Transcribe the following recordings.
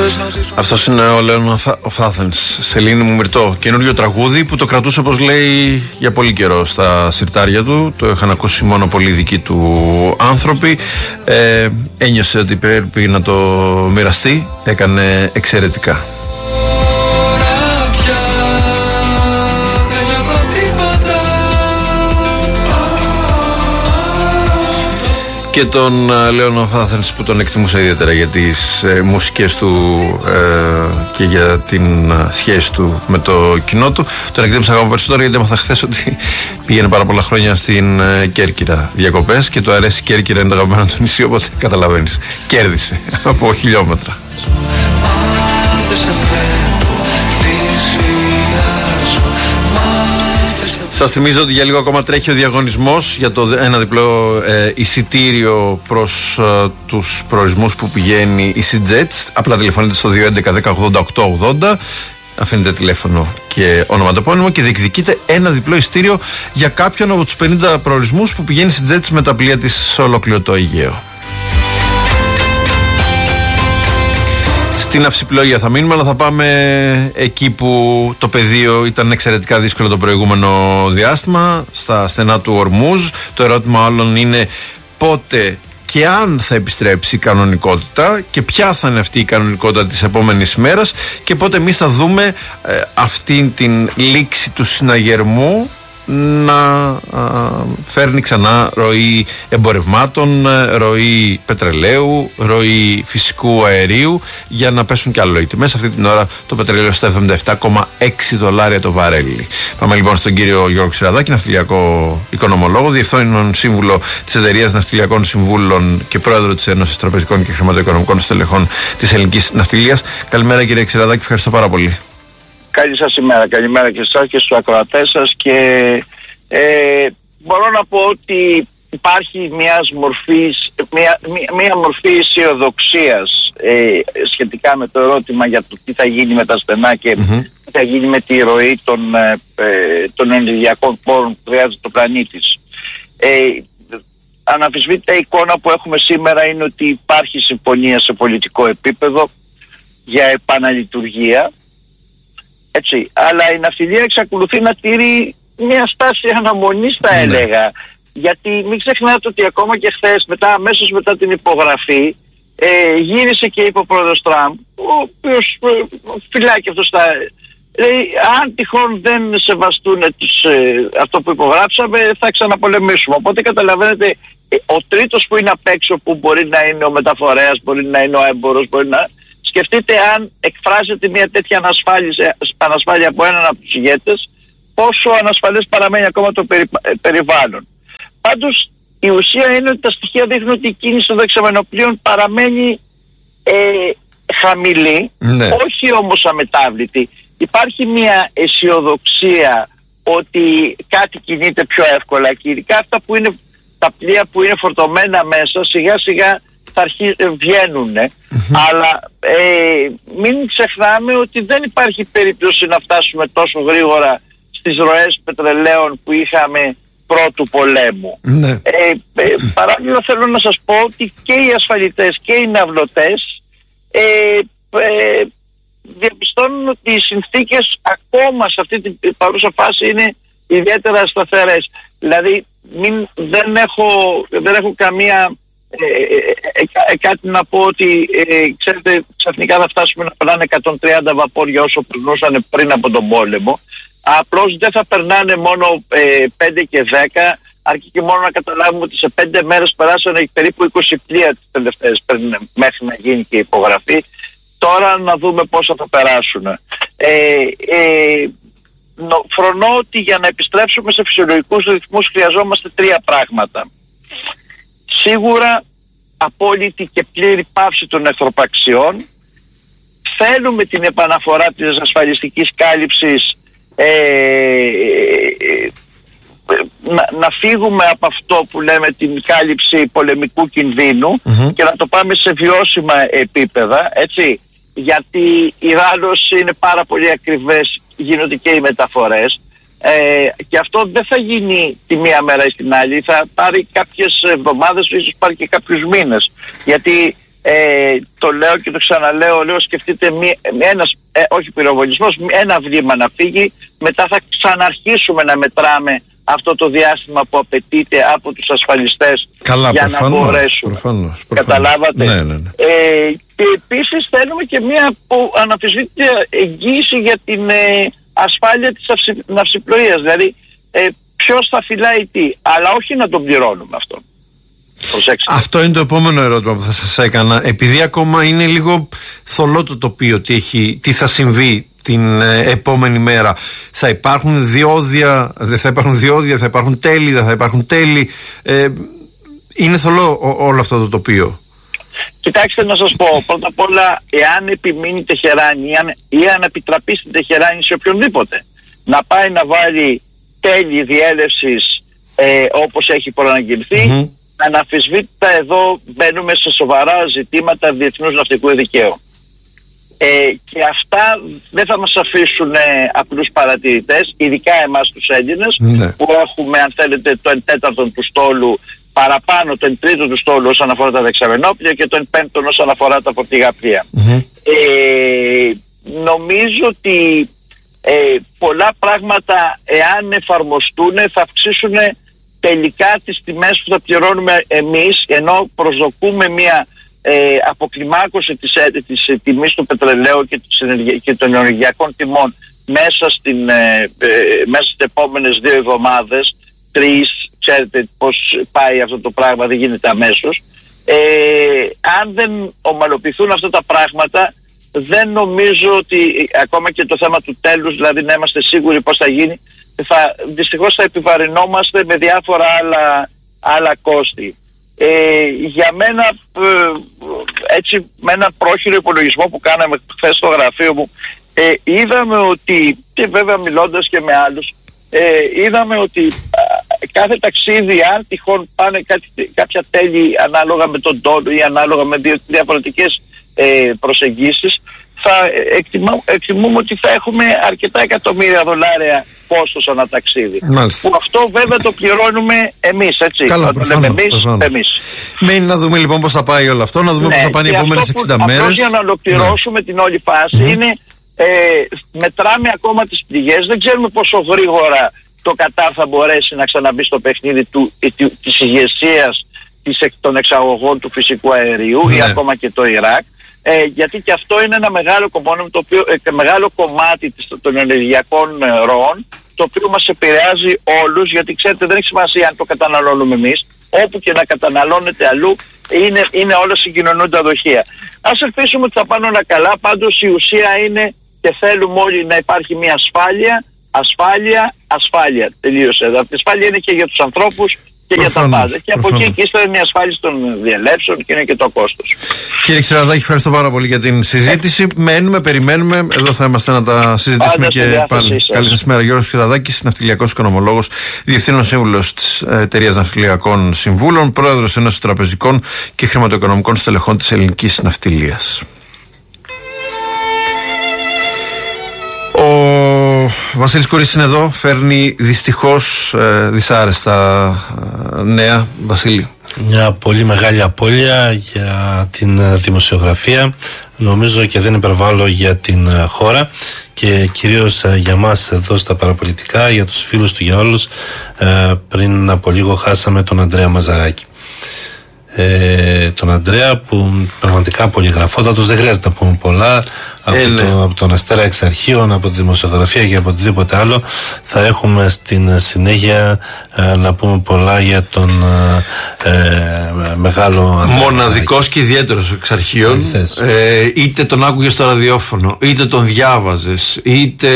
Αυτός είναι ο Λέων of Athens, Σελήνη μου Μυρτώ. Καινούριο τραγούδι που το κρατούσε, όπως λέει, για πολύ καιρό στα συρτάρια του. Το είχαν ακούσει μόνο πολύ δικοί του άνθρωποι. Ένιωσε ότι πρέπει να το μοιραστεί. Έκανε εξαιρετικά. Και τον Λέων of Athens που τον εκτιμούσα ιδιαίτερα για τις μουσικές του και για την σχέση του με το κοινό του. Τον εκτίμησα ακόμα περισσότερο γιατί έμαθα χθες ότι πήγαινε πάρα πολλά χρόνια στην Κέρκυρα διακοπές και του αρέσει η Κέρκυρα, είναι το αγαπημένο του νησί, οπότε καταλαβαίνεις. Κέρδισε από χιλιόμετρα. Σας θυμίζω ότι για λίγο ακόμα τρέχει ο διαγωνισμός για το ένα διπλό εισιτήριο προς τους προορισμούς που πηγαίνει η EasyJet. Απλά τηλεφωνείτε στο 211-1080-880, αφήνετε τηλέφωνο και ονοματεπώνυμο και διεκδικείτε ένα διπλό εισιτήριο για κάποιον από τους 50 προορισμούς που πηγαίνει η EasyJet με τα πλοία της σε ολόκληρο το Αιγαίο. Στην ναυσιπλοεία θα μείνουμε, αλλά θα πάμε εκεί που το πεδίο ήταν εξαιρετικά δύσκολο το προηγούμενο διάστημα, στα στενά του Ορμούζ. Το ερώτημα όλων είναι πότε και αν θα επιστρέψει η κανονικότητα και ποια θα είναι αυτή η κανονικότητα της επόμενης μέρας και πότε εμείς θα δούμε αυτήν την λήξη του συναγερμού να φέρνει ξανά ροή εμπορευμάτων, ροή πετρελαίου, ροή φυσικού αερίου για να πέσουν κι άλλο οι τιμές. Αυτή την ώρα το πετρελαίο στα $77,6 το βαρέλι. Πάμε λοιπόν στον κύριο Γιώργο Ξηραδάκη, ναυτιλιακό οικονομολόγο, διευθύνων σύμβουλο της Εταιρείας Ναυτιλιακών Συμβούλων και πρόεδρο της Ένωσης Τραπεζικών και Χρηματοοικονομικών Στελεχών της Ελληνικής Ναυτιλίας. Καλημέρα κύριε Ξηραδάκη, ευχαριστώ πάρα πολύ. Καλή σας ημέρα, καλημέρα και εσάς και στους ακροατές σας και μπορώ να πω ότι υπάρχει μια μορφή αισιοδοξίας σχετικά με το ερώτημα για το τι θα γίνει με τα στενά και τι θα γίνει με τη ροή των ενεργειακών πόρων που χρειάζεται το πλανήτης. Αναμφισβήτητα η εικόνα που έχουμε σήμερα είναι ότι υπάρχει συμφωνία σε πολιτικό επίπεδο για επαναλειτουργία. Έτσι, αλλά η ναυτιλία εξακολουθεί να τηρεί μια στάση αναμονής, θα έλεγα. Γιατί μην ξεχνάτε ότι ακόμα και χθες, αμέσως μετά την υπογραφή, γύρισε και είπε ο πρόεδρος Τραμπ, ο οποίος φυλάει αυτός λέει, αν τυχόν δεν σεβαστούν αυτό που υπογράψαμε, θα ξαναπολεμήσουμε. Οπότε καταλαβαίνετε, ο τρίτος που είναι απ' έξω, που μπορεί να είναι ο μεταφορέας, μπορεί να είναι ο έμπορος, μπορεί να... Σκεφτείτε αν εκφράζεται μια τέτοια ανασφάλεια από έναν από τους ηγέτες, πόσο ανασφαλές παραμένει ακόμα το περιβάλλον. Πάντως η ουσία είναι ότι τα στοιχεία δείχνουν ότι η κίνηση των δεξαμενοπλοίων παραμένει χαμηλή, όχι όμως αμετάβλητη. Υπάρχει μια αισιοδοξία ότι κάτι κινείται πιο εύκολα και ειδικά αυτά που είναι τα πλοία που είναι φορτωμένα μέσα σιγά σιγά θα βγαίνουν, αλλά μην ξεχνάμε ότι δεν υπάρχει περίπτωση να φτάσουμε τόσο γρήγορα στις ροές πετρελαίων που είχαμε πρώτου πολέμου. Παράλληλα θέλω να σας πω ότι και οι ασφαλιτές και οι ναυλωτές διαπιστώνουν ότι οι συνθήκες ακόμα σε αυτή την παρούσα φάση είναι ιδιαίτερα σταθερές. Δηλαδή δεν έχω καμία κάτι να πω ότι ξέρετε, ξαφνικά θα φτάσουμε να περνάνε 130 βαπόρια όσο περνούσαν πριν από τον πόλεμο. Απλώς δεν θα περνάνε μόνο 5 και 10, αρκεί και μόνο να καταλάβουμε ότι σε 5 μέρες περάσανε περίπου 20 πλοία τις τελευταίες μέχρι να γίνει και η υπογραφή. Τώρα να δούμε πόσα θα περάσουν. Φρονώ ότι για να επιστρέψουμε σε φυσιολογικούς ρυθμούς χρειαζόμαστε 3 πράγματα. Σίγουρα απόλυτη και πλήρη πάυση των εχθροπαξιών. Θέλουμε την επαναφορά της ασφαλιστικής κάλυψης, να φύγουμε από αυτό που λέμε την κάλυψη πολεμικού κινδύνου και να το πάμε σε βιώσιμα επίπεδα, έτσι, γιατί ιδάλλως είναι πάρα πολύ ακριβές, γίνονται και οι μεταφορές. Και αυτό δεν θα γίνει τη μία μέρα ή την άλλη, θα πάρει κάποιες εβδομάδες, ίσως πάρει και κάποιους μήνες, γιατί το λέω και το ξαναλέω, σκεφτείτε όχι πυροβολισμός, ένα βλήμα να φύγει, μετά θα ξαναρχίσουμε να μετράμε αυτό το διάστημα που απαιτείται από τους ασφαλιστές για να μπορέσουν. Προφανώς. Καταλάβατε. Ναι. Και επίσης θέλουμε και μια αναμφισβήτητη εγγύηση για την ασφάλεια της ναυσιπλοείας. Δηλαδή ποιος θα φυλάει τι, αλλά όχι να τον πληρώνουμε αυτό. Προσέξτε. Αυτό είναι το επόμενο ερώτημα που θα σας έκανα. Επειδή ακόμα είναι λίγο θολό το τοπίο, τι θα συμβεί την επόμενη μέρα. Θα υπάρχουν διόδια, δεν θα υπάρχουν διόδια, θα υπάρχουν τέλη, δεν θα υπάρχουν τέλη. Είναι θολό όλο αυτό το τοπίο. Κοιτάξτε να σας πω, πρώτα απ' όλα, εάν επιμείνει Τεχεράνη ή αν επιτραπεί στην Τεχεράνη σε οποιονδήποτε να πάει να βάλει τέλη διέλευσης όπως έχει προαναγγελθεί, αναμφισβήτητα εδώ μπαίνουμε σε σοβαρά ζητήματα διεθνούς ναυτικού δικαίου. Και αυτά δεν θα μας αφήσουν απλούς παρατηρητές, ειδικά εμάς τους Έλληνες, που έχουμε, αν θέλετε, το 1/4 του στόλου παραπάνω, το 1/3 του στόλου όσον αφορά τα δεξαμενόπλια και το 1/5 όσον αφορά τα φορτηγά πλοία. Νομίζω ότι πολλά πράγματα, εάν εφαρμοστούν, θα αυξήσουν τελικά τις τιμές που θα πληρώνουμε εμείς, ενώ προσδοκούμε μια αποκλιμάκωση της τιμής του πετρελαίου και των ενεργειακών τιμών μέσα στις επόμενες 2 εβδομάδες, 3, ξέρετε πώς πάει αυτό το πράγμα, δεν γίνεται αμέσως. Αν δεν ομαλοποιηθούν αυτά τα πράγματα, δεν νομίζω ότι ακόμα και το θέμα του τέλους, δηλαδή να είμαστε σίγουροι πώς θα γίνει, δυστυχώς θα επιβαρυνόμαστε με διάφορα άλλα κόστη. Για μένα, έτσι, με ένα πρόχειρο υπολογισμό που κάναμε χθες στο γραφείο μου, είδαμε ότι, και βέβαια μιλώντας και με άλλους, είδαμε ότι κάθε ταξίδι, αν τυχόν πάνε κάποια τέλη ανάλογα με τον τόνο ή ανάλογα με διαφορετικές προσεγγίσεις, θα εκτιμούμε ότι θα έχουμε αρκετά εκατομμύρια δολάρια κόστος ανά ταξίδι. Που αυτό βέβαια το πληρώνουμε εμείς, έτσι. Καλά, εμείς. Μένει να δούμε λοιπόν πώς θα πάει όλο αυτό, να δούμε πώς θα πάνε οι επόμενες 60 μέρες. Απλώς για να ολοκληρώσουμε την όλη φάση είναι, μετράμε ακόμα τις πληγές, δεν ξέρουμε πόσο γρήγορα το Κατάρ θα μπορέσει να ξαναμπεί στο παιχνίδι της ηγεσίας των εξαγωγών του φυσικού αερίου ή ακόμα και το Ιράκ. Γιατί και αυτό είναι ένα μεγάλο κομμάτι των ενεργειακών ροών, το οποίο μας επηρεάζει όλους, γιατί ξέρετε δεν έχει σημασία αν το καταναλώνουμε εμείς, όπου και να καταναλώνεται αλλού είναι όλα συγκοινωνούντα δοχεία. Ας ελπίσουμε ότι θα πάνε όλα καλά, πάντως η ουσία είναι και θέλουμε όλοι να υπάρχει μια ασφάλεια, τελείωσε. Αυτή η ασφάλεια είναι και για τους ανθρώπους και για τα πάντα. Και από εκεί και ύστερα είναι η ασφάλιση των διελεύσεων και είναι και το κόστος. Κύριε Ξηραδάκη, ευχαριστώ πάρα πολύ για την συζήτηση. Περιμένουμε. Εδώ θα είμαστε να τα συζητήσουμε και πάλι. Καλή σας μέρα. Γιώργος Ξηραδάκης, ναυτιλιακός οικονομολόγος, διευθύνων σύμβουλος της Εταιρείας Ναυτιλιακών Συμβούλων, πρόεδρος Ένωσης Τραπεζικών και Χρηματοοικονομικών Στελεχών της Ελληνικής Ναυτιλίας. Ο Βασίλης Κορής είναι εδώ, φέρνει δυστυχώς δυσάρεστα νέα. Βασίλη. Μια πολύ μεγάλη απώλεια για την δημοσιογραφία, νομίζω, και δεν υπερβάλλω, για την χώρα και κυρίως για μας εδώ στα παραπολιτικά, για τους φίλους του, για όλους. Πριν από λίγο χάσαμε τον Ανδρέα Μαζαράκη. Τον Ανδρέα, που πραγματικά πολυγραφότατος, δεν χρειάζεται να πούμε πολλά, από τον Αστέρα εξ αρχείων, από τη δημοσιογραφία και από οτιδήποτε άλλο. Θα έχουμε στην συνέχεια να πούμε πολλά για τον μεγάλο Ανδρέα. Μοναδικός και ιδιαίτερος εξ αρχείων. Είτε τον άκουγες στο ραδιόφωνο, είτε τον διάβαζες, είτε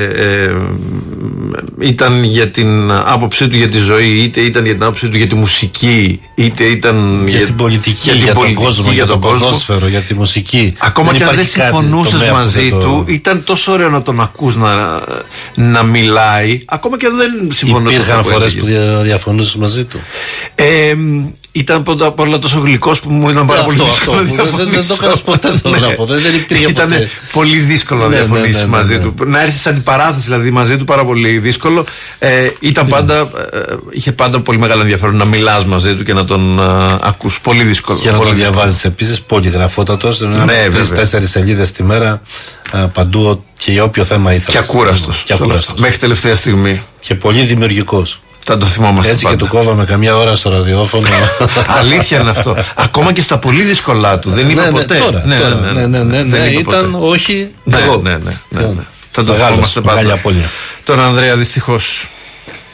ήταν για την άποψή του για τη ζωή, είτε ήταν για την άποψή του για τη μουσική, είτε ήταν για την πολιτική, για τον κόσμο, για τον ποδόσφαιρο, για τη μουσική. Ακόμα και αν δεν συμφωνούσες μαζί του, ήταν τόσο ωραίο να τον ακούς να μιλάει, ακόμα και αν δεν συμφωνούσες. Υπήρχαν φορές που διαφωνούσες μαζί του. Ήταν πολλά τόσο γλυκός που μου ήταν πάρα πολύ δύσκολο. Δεν το έκανες ποτέ, θέλω να πω. Δεν υπήρχε ποτέ. Ήταν πολύ δύσκολο να διαφωνήσεις μαζί του. Να έρθεις αντιπαράθεση δηλαδή μαζί του, πάρα πολύ δύσκολο. δύσκολο. Ήταν πάντα, είχε πάντα πολύ μεγάλο ενδιαφέρον να μιλάς μαζί του και να τον ακούς. Πολύ δύσκολο. Και να τον διαβάζεις επίσης, πολυγραφότατος. Ναι, 4 σελίδες τη μέρα παντού και για όποιο θέμα ήθελες. Και ακούραστος. Μέχρι τελευταία στιγμή. Και πολύ δημιουργικός. Θα το θυμόμαστε. Έτσι πάντα. Και του κόβαμε καμιά ώρα στο ραδιόφωνο. Αλήθεια είναι αυτό. Ακόμα και στα πολύ δύσκολα του. Δεν είπε ποτέ. Ναι, ήταν όχι. Ναι. Θα το θυμόμαστε πάντα. Τον Ανδρέα δυστυχώς.